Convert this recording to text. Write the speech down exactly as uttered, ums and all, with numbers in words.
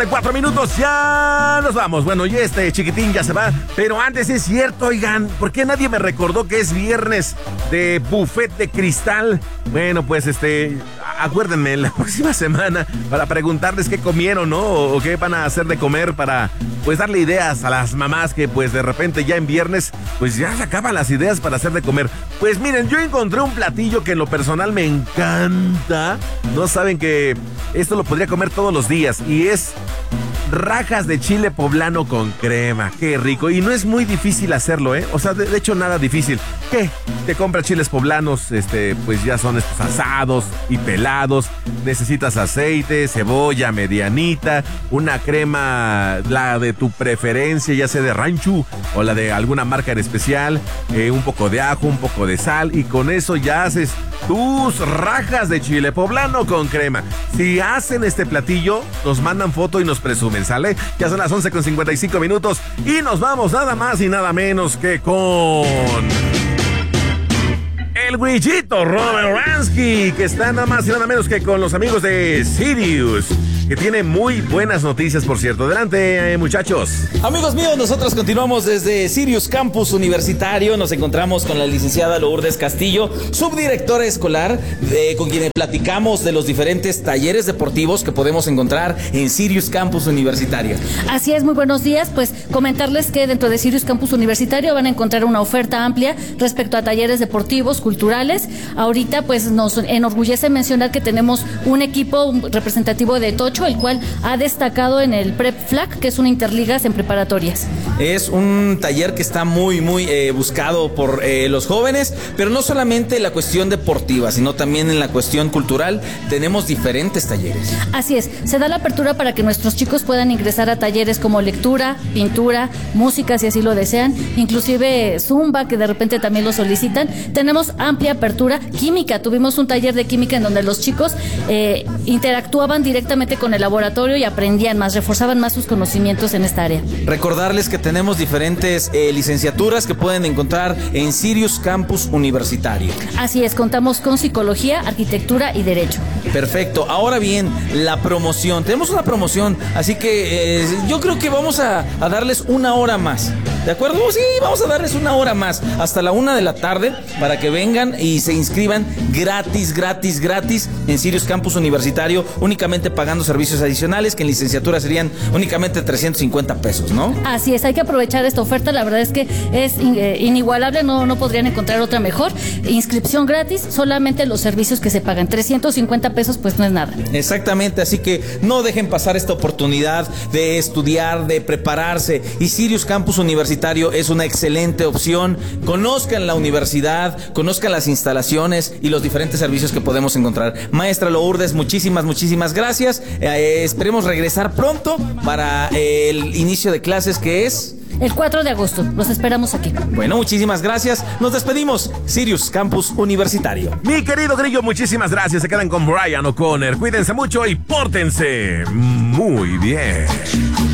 Cuatro minutos, ya nos vamos. Bueno, y este chiquitín ya se va. Pero antes es cierto, oigan, ¿por qué nadie me recordó que es viernes de buffet de cristal? Bueno, pues este, acuérdenme la próxima semana para preguntarles qué comieron, ¿no? O, o qué van a hacer de comer para, pues, darle ideas a las mamás que, pues, de repente ya en viernes, pues ya se acaban las ideas para hacer de comer. Pues miren, yo encontré un platillo que en lo personal me encanta. No saben que esto lo podría comer todos los días y es rajas de chile poblano con crema. Qué rico. Y no es muy difícil hacerlo, ¿eh? O sea, de, de hecho, nada difícil. ¿Qué? Te compras chiles poblanos, este, pues ya son estos asados y pelados. Necesitas aceite, cebolla medianita, una crema, la de tu preferencia, ya sea de rancho o la de alguna marca en especial, eh, un poco de ajo, un poco de sal, y con eso ya haces tus rajas de chile poblano con crema. Si hacen este platillo, nos mandan foto y nos presumen, ¿sale? Ya son las once con cincuenta y cinco minutos y nos vamos nada más y nada menos que con el güillito Robert Ransky, que está nada más y nada menos que con los amigos de Sirius, que tiene muy buenas noticias, por cierto. Adelante, eh, muchachos. Amigos míos, nosotros continuamos desde Sirius Campus Universitario. Nos encontramos con la licenciada Lourdes Castillo, subdirectora escolar, de, con quien platicamos de los diferentes talleres deportivos que podemos encontrar en Sirius Campus Universitario. Así es, muy buenos días. Pues comentarles que dentro de Sirius Campus Universitario van a encontrar una oferta amplia respecto a talleres deportivos, culturales. Ahorita pues nos enorgullece mencionar que tenemos un equipo representativo de Tocho, el cual ha destacado en el Prep Flag, que es una interligas en preparatorias. Es un taller que está muy, muy eh, buscado por eh, los jóvenes, pero no solamente en la cuestión deportiva, sino también en la cuestión cultural. Tenemos diferentes talleres. Así es, se da la apertura para que nuestros chicos puedan ingresar a talleres como lectura, pintura, música, si así lo desean, inclusive zumba, que de repente también lo solicitan. Tenemos amplia apertura. Química, tuvimos un taller de química en donde los chicos eh, interactuaban directamente con el laboratorio y aprendían más, reforzaban más sus conocimientos en esta área. Recordarles que tenemos diferentes eh, licenciaturas que pueden encontrar en Sirius Campus Universitario. Así es, contamos con psicología, arquitectura y derecho. Perfecto. Ahora bien, la promoción. Tenemos una promoción, así que eh, yo creo que vamos a, a darles una hora más. ¿De acuerdo? Sí, vamos a darles una hora más, hasta la una de la tarde, para que vengan y se inscriban gratis, gratis, gratis en Sirius Campus Universitario, únicamente pagando servicios adicionales, que en licenciatura serían únicamente trescientos cincuenta pesos, ¿no? Así es, hay que aprovechar esta oferta, la verdad es que es eh, inigualable, no, no podrían encontrar otra mejor. Inscripción gratis, solamente los servicios que se pagan, trescientos cincuenta pesos, pues no es nada. Exactamente, así que no dejen pasar esta oportunidad de estudiar, de prepararse, y Sirius Campus Universitario es una excelente opción. Conozcan la universidad, conozcan las instalaciones y los diferentes servicios que podemos encontrar. Maestra Lourdes, muchísimas, muchísimas gracias. Eh, esperemos regresar pronto para eh, el inicio de clases, que es el cuatro de agosto. Los esperamos aquí. Bueno, muchísimas gracias. Nos despedimos. Sirius Campus Universitario. Mi querido Grillo, muchísimas gracias. Se quedan con Brian O'Connor. Cuídense mucho y pórtense muy bien.